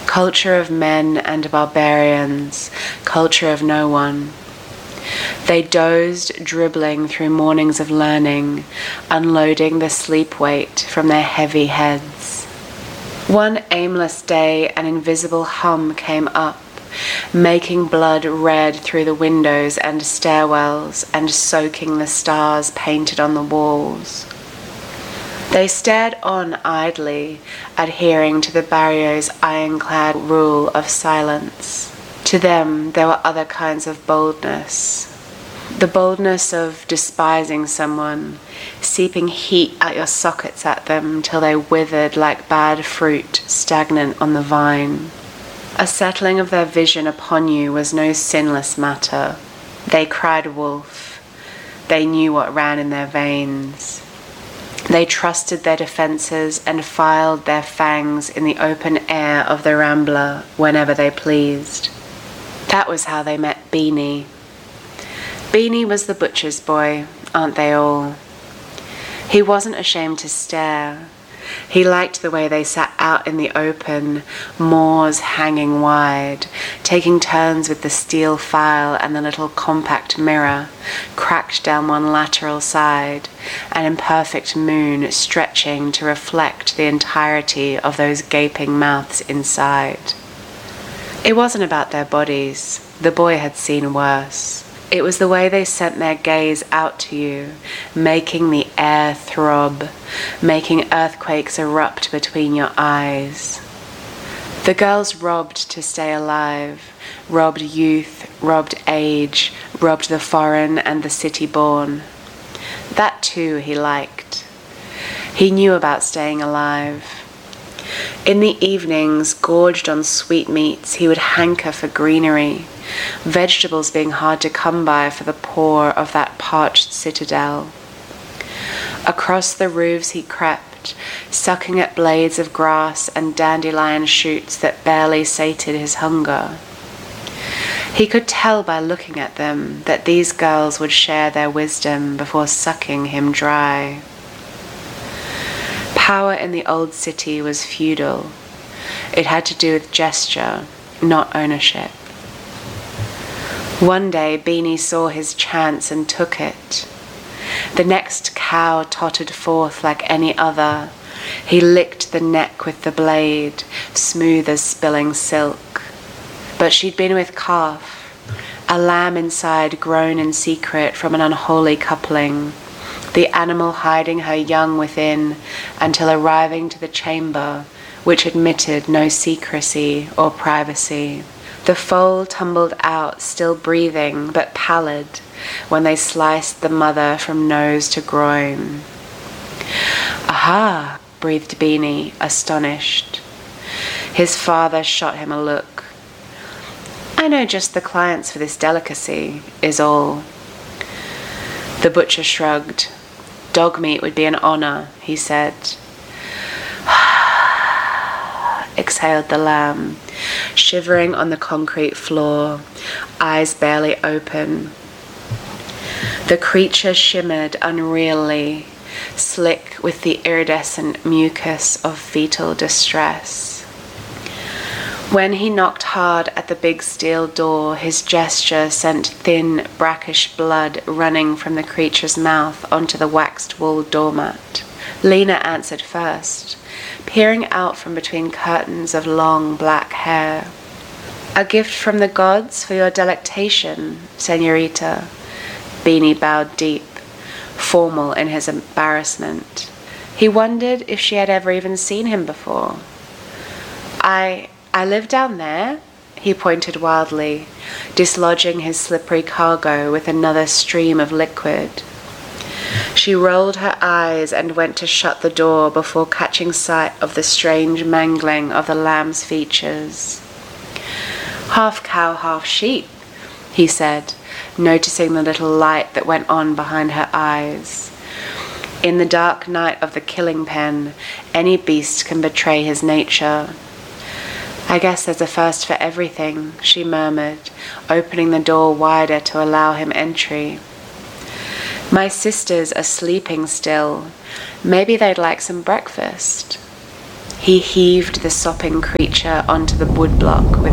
Culture of men and barbarians, culture of no one. They dozed, dribbling through mornings of learning, unloading the sleep weight from their heavy heads. One aimless day, an invisible hum came up, making blood red through the windows and stairwells and soaking the stars painted on the walls. They stared on idly, adhering to the barrio's ironclad rule of silence. To them, there were other kinds of boldness. The boldness of despising someone, seeping heat at your sockets at them till they withered like bad fruit stagnant on the vine. A settling of their vision upon you was no sinless matter. They cried wolf. They knew what ran in their veins. They trusted their defences and filed their fangs in the open air of the Rambla whenever they pleased. That was how they met Beanie. Beanie was the butcher's boy, aren't they all? He wasn't ashamed to stare. He liked the way they sat out in the open, moors hanging wide, taking turns with the steel file and the little compact mirror, cracked down one lateral side, an imperfect moon stretching to reflect the entirety of those gaping mouths inside. It wasn't about their bodies. The boy had seen worse. It was the way they sent their gaze out to you, making the air throb, making earthquakes erupt between your eyes. The girls robbed to stay alive, robbed youth, robbed age, robbed the foreign and the city-born. That too he liked. He knew about staying alive. In the evenings, gorged on sweetmeats, he would hanker for greenery, vegetables being hard to come by for the poor of that parched citadel. Across the roofs he crept, sucking at blades of grass and dandelion shoots that barely sated his hunger. He could tell by looking at them that these girls would share their wisdom before sucking him dry. Power in the old city was feudal. It had to do with gesture, not ownership. One day Beanie saw his chance and took it. The next cow tottered forth like any other. He licked the neck with the blade, smooth as spilling silk. But she'd been with calf, a lamb inside grown in secret from an unholy coupling, the animal hiding her young within until arriving to the chamber which admitted no secrecy or privacy. The foal tumbled out, still breathing, but pallid, when they sliced the mother from nose to groin. "Aha!" breathed Beanie, astonished. His father shot him a look. "I know just the clients for this delicacy, is all." The butcher shrugged. "Dog meat would be an honor," he said. Exhaled the lamb, shivering on the concrete floor, eyes barely open. The creature shimmered unreally, slick with the iridescent mucus of fetal distress. When he knocked hard at the big steel door, his gesture sent thin, brackish blood running from the creature's mouth onto the waxed wool doormat. Lena answered first, peering out from between curtains of long black hair. "A gift from the gods for your delectation, señorita." Beanie bowed deep, formal in his embarrassment. He wondered if she had ever even seen him before. I live down there," he pointed wildly, dislodging his slippery cargo with another stream of liquid. She rolled her eyes and went to shut the door before catching sight of the strange mangling of the lamb's features. "Half cow, half sheep," he said, noticing the little light that went on behind her eyes. In the dark night of the killing pen, any beast can betray his nature. "I guess there's a first for everything," she murmured, opening the door wider to allow him entry. "My sisters are sleeping still. Maybe they'd like some breakfast." He heaved the sopping creature onto the woodblock with